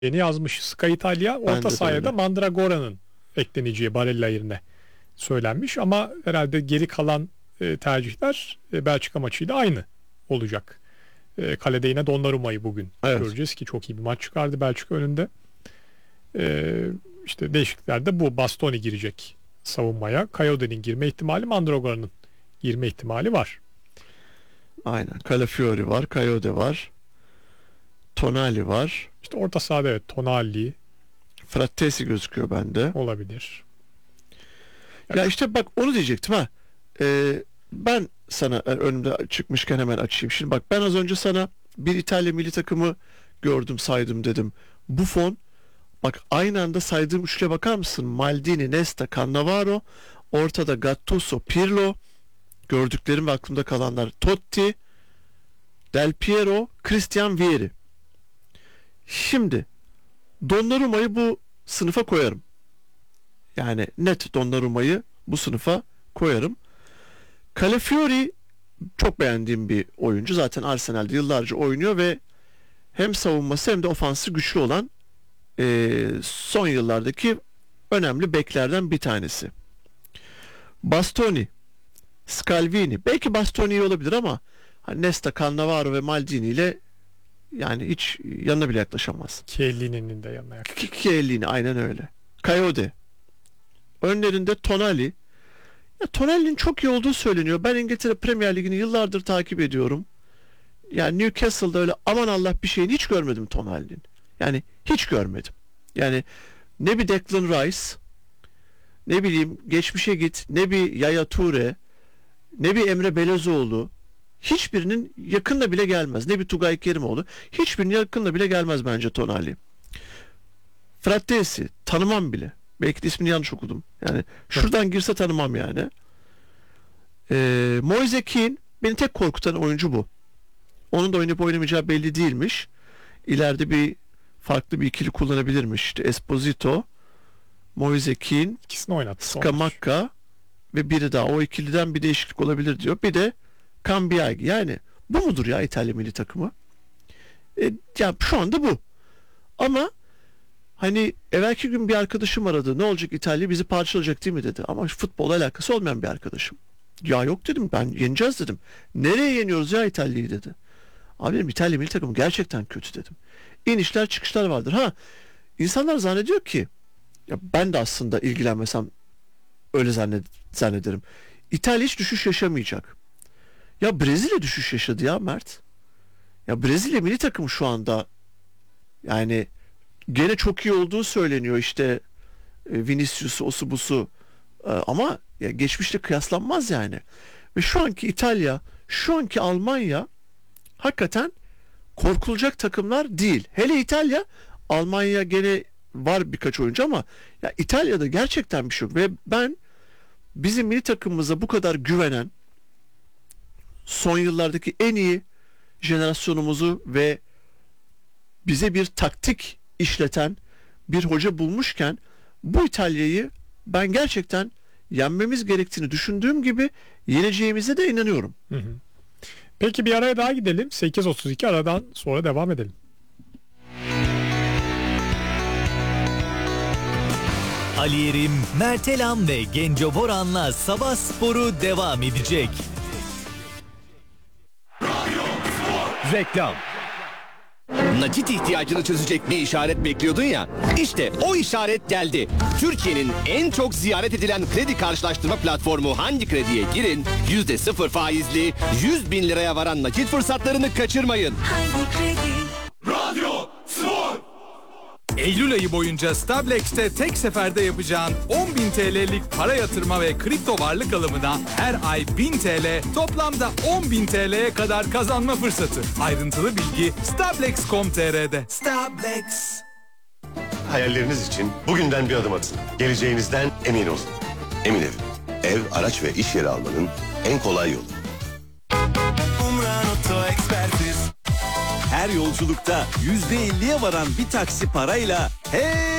Yeni yazmış Sky Italia, orta sahaya da Mandragora'nın ekleneceği Barella yerine söylenmiş ama herhalde geri kalan tercihler Belçika maçıyla aynı olacak. Kalede yine Donnarumma'yı bugün göreceğiz ki çok iyi bir maç çıkardı Belçika önünde. İşte değişikliklerde bu. Bastoni girecek savunmaya. Coyote'nin girme ihtimali, Mandragora'nın girme ihtimali var. Aynen. Calafiori var, Coyote var. Tonali var. İşte orta sahada evet Tonali. Frattesi gözüküyor bende. Olabilir. Ya işte bak onu diyecektim ha. Ben sana önümde çıkmışken hemen açayım. Şimdi bak ben az önce sana bir İtalya milli takımı gördüm saydım dedim. Buffon, bak aynı anda saydığım üçlüye bakar mısın? Maldini, Nesta, Cannavaro, ortada Gattuso, Pirlo, gördüklerim ve aklımda kalanlar Totti, Del Piero, Christian Vieri. Şimdi Donnarumma'yı bu sınıfa koyarım. Yani net Donnarumma'yı bu sınıfa koyarım. Calafiori çok beğendiğim bir oyuncu. Zaten Arsenal'de yıllarca oynuyor ve hem savunması hem de ofansı güçlü olan son yıllardaki önemli beklerden bir tanesi. Bastoni, Scalvini. Belki Bastoni iyi olabilir ama hani Nesta, Cannavaro ve Maldini ile yani hiç yanına bile yaklaşamaz. Chiellini'nin de yanına yaklaşamaz. Chiellini aynen öyle. Coyote. Önlerinde Tonali. Ya Tonali'nin çok iyi olduğu söyleniyor. Ben İngiltere Premier Ligi'ni yıllardır takip ediyorum. Yani Newcastle'da öyle aman Allah bir şeyini hiç görmedim Tonali'nin. Yani hiç görmedim. Yani ne bir Declan Rice, ne bileyim geçmişe git, ne bir Yaya Toure, ne bir Emre Belözoğlu, hiçbirinin yakınına bile gelmez. Ne bir Tugay Kerimoğlu, hiçbirinin yakınına bile gelmez bence Tonali. Frattesi tanımam bile. Belki de ismini yanlış okudum. Yani şuradan girse tanımam yani. Moise Kean beni tek korkutan oyuncu bu. Onun da oynayıp oynamayacağı belli değilmiş. İleride bir farklı bir ikili kullanabilirmiş. İşte Esposito, Moise Kean, İkisini oynattı. Scamacca ve biri daha. O ikiliden bir değişiklik olabilir diyor. Bir de Cambiagi. Yani bu mudur ya İtalya milli takımı? Ya şu anda bu. Ama hani evvelki gün bir arkadaşım aradı. Ne olacak İtalya bizi parçalayacak değil mi dedi. Ama futbolla alakası olmayan bir arkadaşım. Ya yok dedim, ben yeneceğiz dedim. Nereye yeniyoruz ya İtalya'yı dedi. Abi dedim İtalya milli takımı gerçekten kötü dedim. İnişler çıkışlar vardır. Ha, insanlar zannediyor ki ya ben de aslında ilgilenmesem öyle zannederim. İtalya hiç düşüş yaşamayacak. Ya Brezilya düşüş yaşadı ya Mert. Ya Brezilya milli takımı şu anda yani gene çok iyi olduğu söyleniyor işte Vinicius, osu busu, ama ya geçmişte kıyaslanmaz yani. Ve şu anki İtalya, şu anki Almanya hakikaten korkulacak takımlar değil. Hele İtalya, Almanya gene var birkaç oyuncu ama ya İtalya'da gerçekten bir şey yok. Ve ben bizim milli takımımıza bu kadar güvenen, son yıllardaki en iyi jenerasyonumuzu ve bize bir taktik işleten bir hoca bulmuşken bu İtalya'yı ben gerçekten yenmemiz gerektiğini düşündüğüm gibi yeneceğimize de inanıyorum. Hı hı. Peki bir araya daha gidelim. 8.32 aradan sonra devam edelim. Ali Yerim, Mert Elam ve Genco Boran'la Sabah Sporu devam edecek. Reklam. Nakit ihtiyacını çözecek bir işaret bekliyordun ya. İşte o işaret geldi. Türkiye'nin en çok ziyaret edilen kredi karşılaştırma platformu Hangi Kredi'ye girin. %0 faizli 100.000 liraya varan nakit fırsatlarını kaçırmayın. Hangi Kredi? Radyo Spor. Eylül ayı boyunca Stablex'te tek seferde yapacağın 10.000 TL'lik para yatırma ve kripto varlık alımına her ay 1000 TL, toplamda 10.000 TL'ye kadar kazanma fırsatı. Ayrıntılı bilgi Stablex.com.tr'de. Stablex. Hayalleriniz için bugünden bir adım atın. Geleceğinizden emin olun. Emin Ev, araç ve iş yeri almanın en kolay yolu. Her yolculukta %50'ye varan bir taksi parayla hey